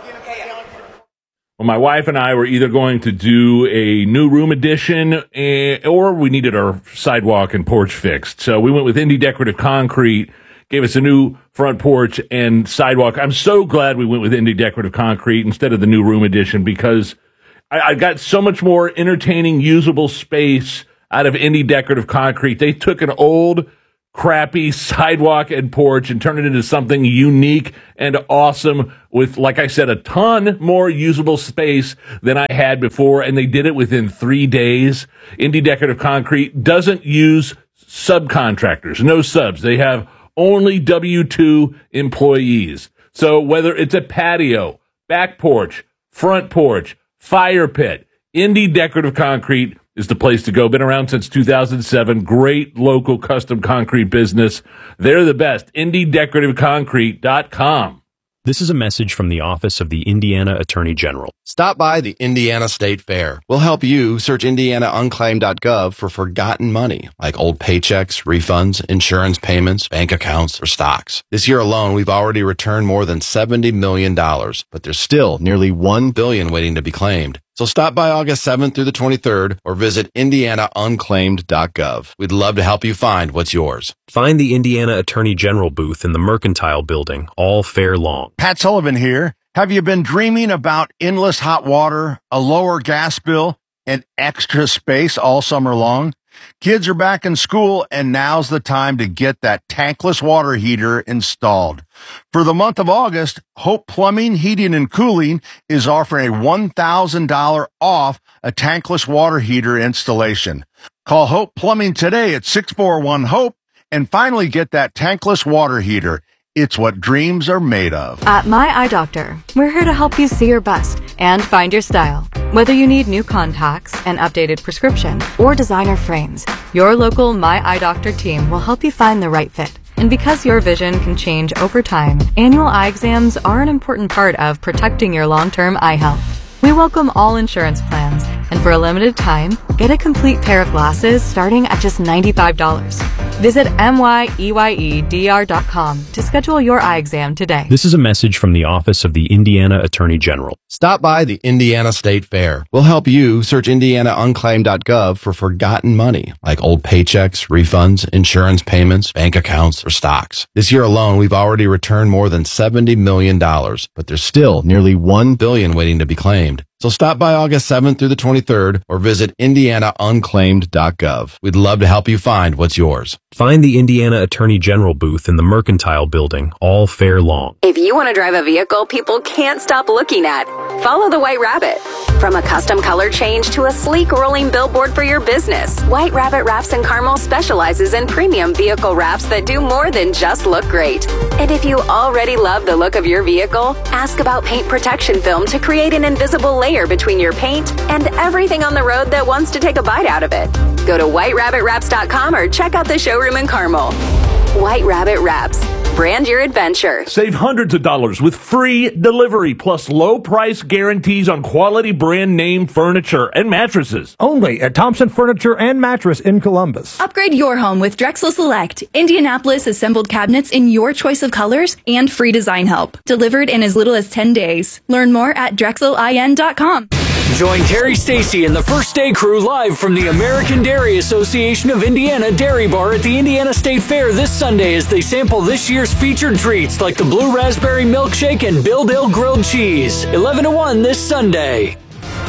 Well, my wife and I were either going to do a new room addition eh, or we needed our sidewalk and porch fixed. So we went with Indy Decorative Concrete, gave us a new front porch and sidewalk. I'm so glad we went with Indy Decorative Concrete instead of the new room addition because I, I got so much more entertaining, usable space out of Indy Decorative Concrete. They took an old, crappy sidewalk and porch and turned it into something unique and awesome with, like I said, a ton more usable space than I had before, and they did it within three days. Indy Decorative Concrete doesn't use subcontractors, no subs. They have only W two employees. So whether it's a patio, back porch, front porch, fire pit, Indy Decorative Concrete is the place to go. Been around since two thousand seven. Great local custom concrete business. They're the best. Indy Decorative Concrete dot com. This is a message from the Office of the Indiana Attorney General. Stop by the Indiana State Fair. We'll help you search indiana unclaimed dot gov for forgotten money, like old paychecks, refunds, insurance payments, bank accounts, or stocks. This year alone, we've already returned more than seventy million dollars, but there's still nearly one billion dollars waiting to be claimed. So stop by August seventh through the twenty-third or visit indiana unclaimed dot gov. We'd love to help you find what's yours. Find the Indiana Attorney General booth in the Mercantile Building all fair long. Pat Sullivan here. Have you been dreaming about endless hot water, a lower gas bill, and extra space all summer long? Kids are back in school, and now's the time to get that tankless water heater installed. For the month of August, Hope Plumbing, Heating, and Cooling is offering a one thousand dollars off a tankless water heater installation. Call Hope Plumbing today at six four one HOPE and finally get that tankless water heater. It's what dreams are made of. At My Eye Doctor, we're here to help you see your best and find your style. Whether you need new contacts, an updated prescription, or designer frames, your local My Eye Doctor team will help you find the right fit. And because your vision can change over time, annual eye exams are an important part of protecting your long-term eye health. We welcome all insurance plans, and for a limited time, get a complete pair of glasses starting at just ninety-five dollars. Visit M Y E Y E D R dot com to schedule your eye exam today. This is a message from the Office of the Indiana Attorney General. Stop by the Indiana State Fair. We'll help you search indiana unclaimed dot gov for forgotten money, like old paychecks, refunds, insurance payments, bank accounts, or stocks. This year alone, we've already returned more than seventy million dollars, but there's still nearly one billion dollars waiting to be claimed. So stop by August seventh through the twenty-third or visit indiana unclaimed dot gov. We'd love to help you find what's yours. Find the Indiana Attorney General booth in the Mercantile Building all fair long. If you want to drive a vehicle people can't stop looking at, follow the White Rabbit. From a custom color change to a sleek rolling billboard for your business, White Rabbit Wraps and Carmel specializes in premium vehicle wraps that do more than just look great. And if you already love the look of your vehicle, ask about paint protection film to create an invisible layer between your paint and everything on the road that wants to take a bite out of it. Go to white rabbit wraps dot com or check out the showroom in Carmel. White Rabbit Wraps. Brand your adventure. Save hundreds of dollars with free delivery plus low price guarantees on quality brand name furniture and mattresses. Only at Thompson Furniture and Mattress in Columbus. Upgrade your home with Drexel Select. Indianapolis assembled cabinets in your choice of colors and free design help. Delivered in as little as ten days. Learn more at drexel I N dot com. Join Terry Stacy and the First Day crew live from the American Dairy Association of Indiana Dairy Bar at the Indiana State Fair this Sunday as they sample this year's featured treats like the Blue Raspberry Milkshake and Bill Dill Grilled Cheese. eleven to one this Sunday.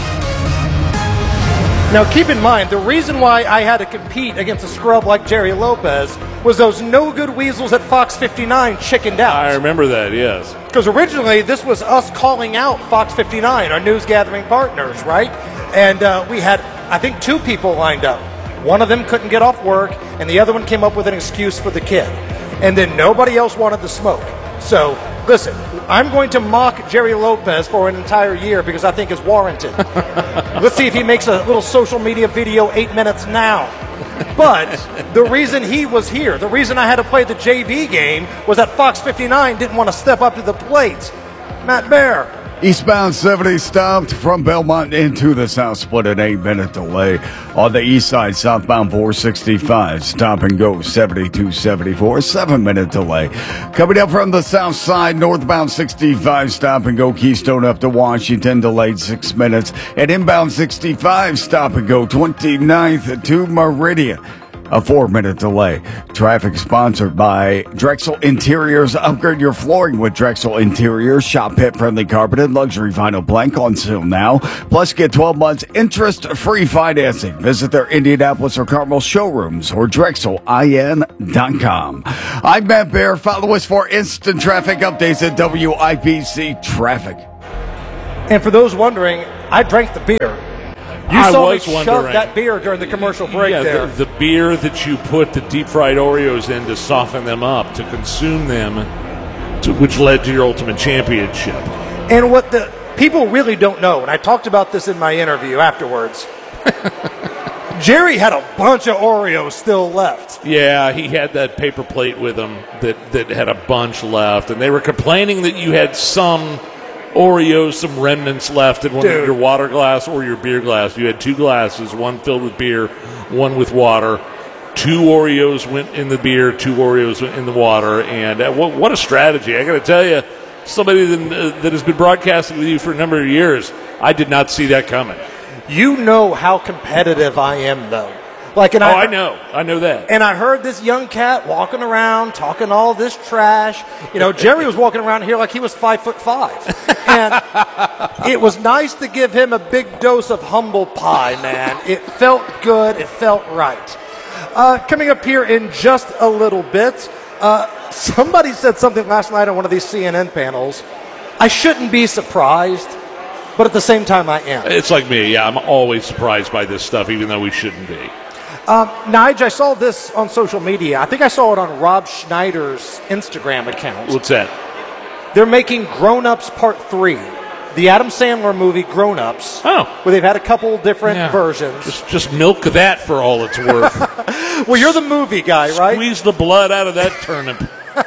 Now, keep in mind, the reason why I had to compete against a scrub like Jerry Lopez was those no-good weasels at Fox fifty-nine chickened out. I remember that, yes. Because originally, this was us calling out Fox fifty-nine, our news-gathering partners, right? And uh, we had, I think, two people lined up. One of them couldn't get off work, and the other one came up with an excuse for the kid. And then nobody else wanted the smoke. So, listen, I'm going to mock Jerry Lopez for an entire year because I think it's warranted. Let's see if he makes a little social media video eight minutes now. But the reason he was here, the reason I had to play the J V game was that Fox fifty-nine didn't want to step up to the plate. Matt Bear, Eastbound seventy stopped from Belmont into the South Split, an eight-minute delay. On the east side, southbound four sixty-five, stop and go seventy-two seventy-four, seven-minute delay. Coming up from the south side, northbound sixty-five, stop and go Keystone up to Washington, delayed six minutes. And inbound sixty-five, stop and go twenty-ninth to Meridian. A four-minute delay. Traffic sponsored by Drexel Interiors. Upgrade your flooring with Drexel Interiors. Shop pit-friendly carpeted luxury vinyl plank on sale now. Plus, get twelve months interest-free financing. Visit their Indianapolis or Carmel showrooms or Drexel I N dot com. I'm Matt Bear. Follow us for instant traffic updates at W I B C Traffic. And for those wondering, I drank the beer. You I saw me was shove wondering. that beer during the commercial break yeah, there. The, the beer that you put the deep fried Oreos in to soften them up, to consume them, to, which led to your Ultimate Championship. And what the people really don't know, and I talked about this in my interview afterwards, Jerry had a bunch of Oreos still left. Yeah, he had that paper plate with him that, that had a bunch left, and they were complaining that you had some Oreos, some remnants left in one Dude. of your water glass or your beer glass. You had two glasses, one filled with beer, one with water. Two Oreos went in the beer, two Oreos went in the water, and uh, what, what a strategy. I got to tell you, somebody that, uh, that has been broadcasting with you for a number of years, I did not see that coming. You know how competitive I am, though. Like, and oh, I, I know. I know that. And I heard this young cat walking around talking all this trash. You know, Jerry was walking around here like he was five foot five. And it was nice to give him a big dose of humble pie, man. It felt good. It felt right. Uh, coming up here in just a little bit, uh, somebody said something last night on one of these C N N panels. I shouldn't be surprised, but at the same time I am. It's like me. Yeah, I'm always surprised by this stuff, even though we shouldn't be. Um, Nige, I saw this on social media. I think I saw it on Rob Schneider's Instagram account. What's that? They're making Grown Ups Part three, the Adam Sandler movie Grown Ups. Oh. Where they've had a couple different Yeah. versions. Just, just milk that for all it's worth. Well, you're the movie guy, right? Squeeze the blood out of that turnip.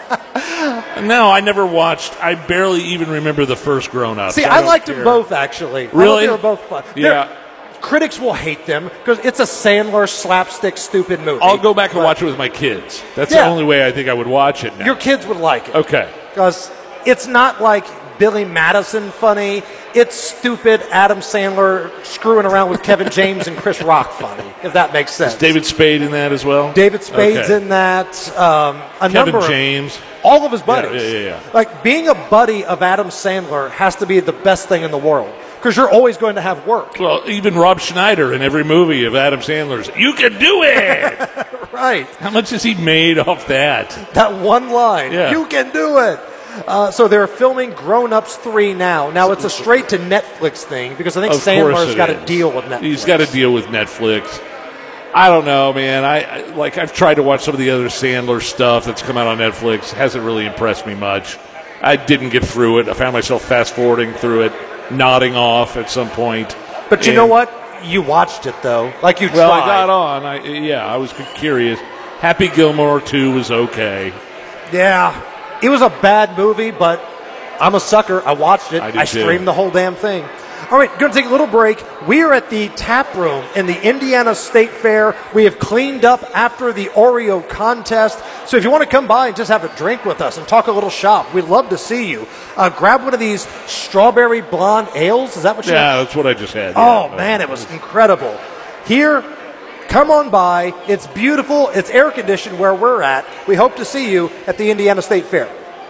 No, I never watched. I barely even remember the first Grown Ups. See, I, I don't liked care. them both, actually. I Really? thought they were both fun. Yeah. They're- Critics will hate them because it's a Sandler slapstick stupid movie. I'll go back and But watch it with my kids. That's Yeah. the only way I think I would watch it now. Your kids would like it. Okay. Because it's not like Billy Madison funny. It's stupid Adam Sandler screwing around with Kevin James and Chris Rock funny, if that makes sense. Is David Spade in that as well? David Spade's Okay. in that. Um, a Kevin number James. Of, all of his buddies. Yeah, yeah, yeah, yeah. Like, being a buddy of Adam Sandler has to be the best thing in the world. Because you're always going to have work. Well, even Rob Schneider in every movie of Adam Sandler's, you can do it! Right. How much has he made off that? That one line. Yeah. You can do it. Uh, so they're filming Grown Ups three now. Now it's a straight to Netflix thing because I think Of course Sandler's it got to is. deal with Netflix. He's got to deal with Netflix. I don't know, man. I, I like. I've tried to watch some of the other Sandler stuff that's come out on Netflix. Hasn't really impressed me much. I didn't get through it. I found myself fast forwarding through it, nodding off at some point. But you And- know what? You watched it though. Like you Well, tried. I got on. I yeah, I was curious. Happy Gilmore two was okay. Yeah. It was a bad movie, but I'm a sucker. I watched it. I I, did too. streamed the whole damn thing. All right, going to take a little break. We are at the tap room in the Indiana State Fair. We have cleaned up after the Oreo contest. So if you want to come by and just have a drink with us and talk a little shop, we'd love to see you. Uh, grab one of these strawberry blonde ales. Is that what you Yeah, that's what I just had. Oh, yeah. man, it was incredible. Here, come on by. It's beautiful. It's air conditioned where we're at. We hope to see you at the Indiana State Fair.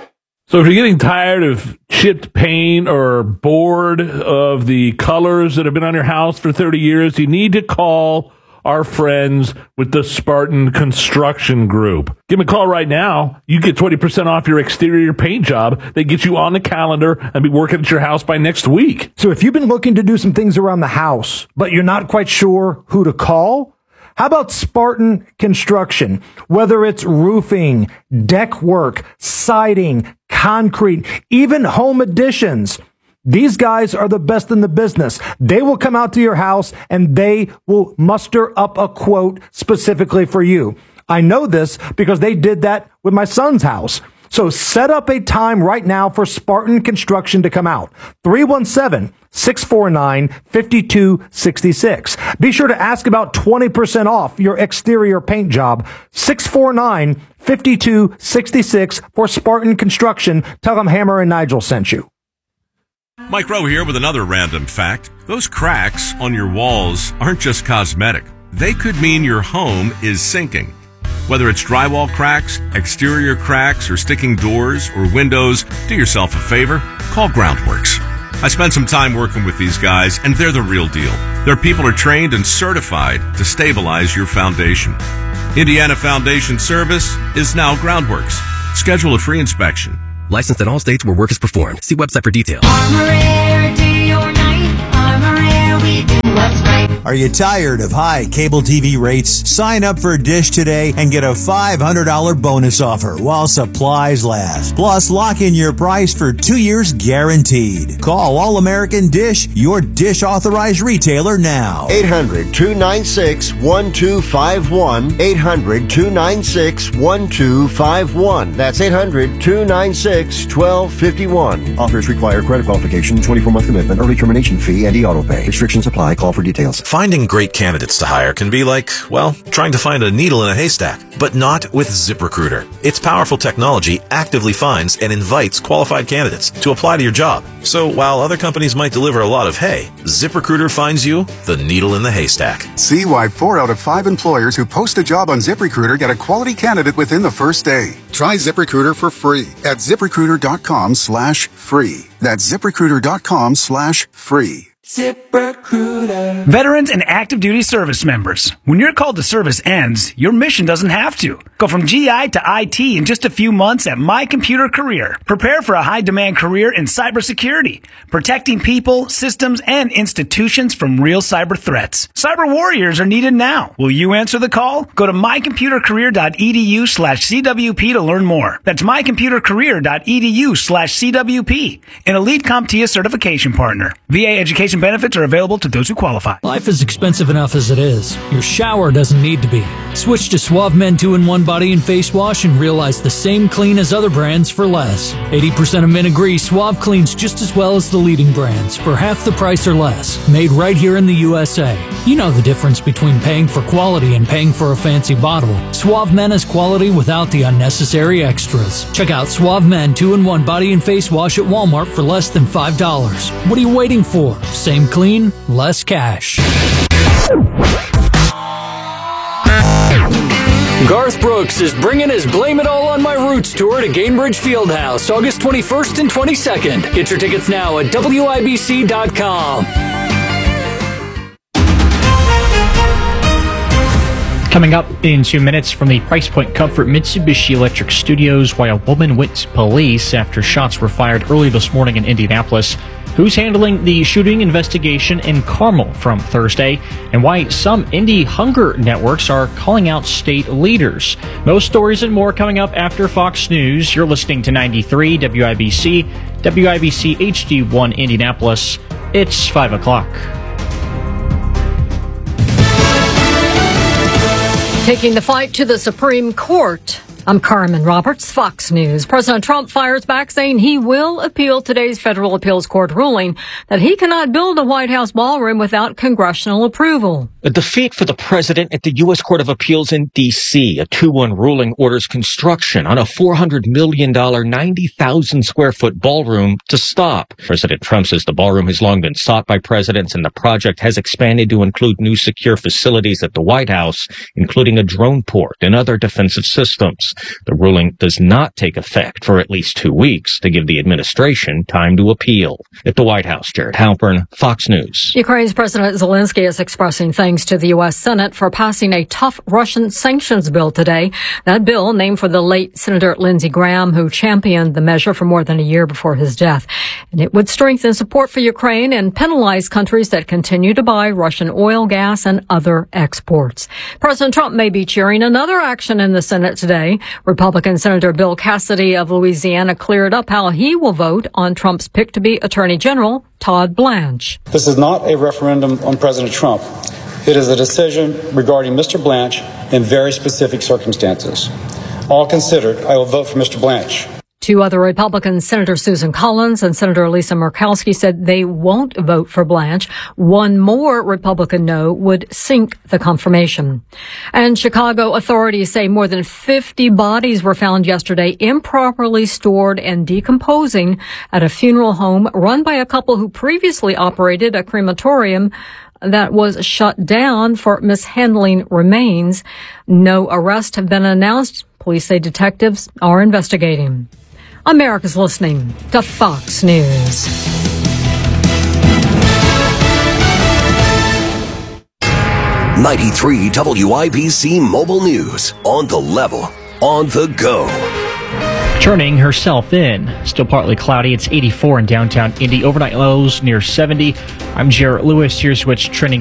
So if you're getting tired of chipped paint or bored of the colors that have been on your house for thirty years, you need to call our friends with the Spartan Construction Group. Give them a call right now. You get twenty percent off your exterior paint job. They get you on the calendar and be working at your house by next week. So if you've been looking to do some things around the house, but you're not quite sure who to call, how about Spartan Construction? Whether it's roofing, deck work, siding, concrete, even home additions, these guys are the best in the business. They will come out to your house and they will muster up a quote specifically for you. I know this because they did that with my son's house. So set up a time right now for Spartan Construction to come out. three one seven, six four nine, five two six six. Be sure to ask about twenty percent off your exterior paint job. six four nine, five two six six for Spartan Construction. Tell them Hammer and Nigel sent you. Mike Rowe here with another random fact. Those cracks on your walls aren't just cosmetic. They could mean your home is sinking. Whether it's drywall cracks, exterior cracks, or sticking doors or windows, do yourself a favor, call Groundworks. I spent some time working with these guys, and they're the real deal. Their people are trained and certified to stabilize your foundation. Indiana Foundation Service is now Groundworks. Schedule a free inspection. Licensed in all states where work is performed. See website for details. Armor Air, day or night. Armor Air, we do what's right. Are you tired of high cable T V rates? Sign up for Dish today and get a five hundred dollars bonus offer while supplies last. Plus, lock in your price for two years guaranteed. Call All American Dish, your Dish authorized retailer now. eight hundred, two nine six, one two five one. eight hundred, two nine six, one two five one. That's eight hundred, two nine six, one two five one. Offers require credit qualification, twenty-four month commitment, early termination fee, and e-auto pay. Restrictions apply. Call for details. Finding great candidates to hire can be like, well, trying to find a needle in a haystack, but not with ZipRecruiter. Its powerful technology actively finds and invites qualified candidates to apply to your job. So while other companies might deliver a lot of hay, ZipRecruiter finds you the needle in the haystack. See why four out of five employers who post a job on ZipRecruiter get a quality candidate within the first day. Try ZipRecruiter for free at ZipRecruiter.com slash free. That's ZipRecruiter.com slash free. ZipRecruiter. Veterans and active duty service members. When your call to service ends, your mission doesn't have to. Go from G I to I T in just a few months at My Computer Career. Prepare for a high-demand career in cybersecurity, protecting people, systems, and institutions from real cyber threats. Cyber warriors are needed now. Will you answer the call? Go to mycomputercareer.edu slash CWP to learn more. That's mycomputercareer.edu slash CWP. An Elite CompTIA certification partner. V A Education benefits are available to those who qualify. Life is expensive enough as it is. Your shower doesn't need to be. Switch to Suave Men two in one body and face wash and realize the same clean as other brands for less. eighty percent of men agree Suave cleans just as well as the leading brands for half the price or less. Made right here in the U S A. You know the difference between paying for quality and paying for a fancy bottle. Suave Men is quality without the unnecessary extras. Check out Suave Men two in one body and face wash at Walmart for less than five dollars. What are you waiting for? Same clean, less cash. Garth Brooks is bringing his Blame It All on My Roots tour to Gainbridge Fieldhouse, August twenty-first and twenty-second. Get your tickets now at W I B C dot com. Coming up in two minutes from the Price Point Comfort Mitsubishi Electric Studios, why a woman went to police after shots were fired early this morning in Indianapolis. Who's handling the shooting investigation in Carmel from Thursday, and why some indie hunger networks are calling out state leaders. Those stories and more coming up after Fox News. You're listening to ninety-three W I B C, W I B C H D one Indianapolis. It's five o'clock. Taking the fight to the Supreme Court. I'm Carmen Roberts, Fox News. President Trump fires back saying he will appeal today's federal appeals court ruling that he cannot build a White House ballroom without congressional approval. A defeat for the president at the U S Court of Appeals in D C A two one ruling orders construction on a four hundred million dollars, ninety thousand square foot ballroom to stop. President Trump says the ballroom has long been sought by presidents, and the project has expanded to include new secure facilities at the White House, including a drone port and other defensive systems. The ruling does not take effect for at least two weeks to give the administration time to appeal. At the White House, Jared Halpern, Fox News. Ukraine's President Zelensky is expressing thanks to the U S Senate for passing a tough Russian sanctions bill today. That bill, named for the late Senator Lindsey Graham, who championed the measure for more than a year before his death. And it would strengthen support for Ukraine and penalize countries that continue to buy Russian oil, gas, and other exports. President Trump may be cheering another action in the Senate today. Republican Senator Bill Cassidy of Louisiana cleared up how he will vote on Trump's pick to be Attorney General Todd Blanche. This is not a referendum on President Trump. It is a decision regarding Mister Blanche in very specific circumstances. All considered, I will vote for Mister Blanche. Two other Republicans, Senator Susan Collins and Senator Lisa Murkowski, said they won't vote for Blanche. One more Republican no would sink the confirmation. And Chicago authorities say more than fifty bodies were found yesterday improperly stored and decomposing at a funeral home run by a couple who previously operated a crematorium that was shut down for mishandling remains. No arrests have been announced. Police say detectives are investigating. America's listening to Fox News. ninety-three W I B C Mobile News. On the level. On the go. Turning herself in. Still partly cloudy. It's eighty-four in downtown Indy. Overnight lows near seventy. I'm Jarrett Lewis. Here's what's trending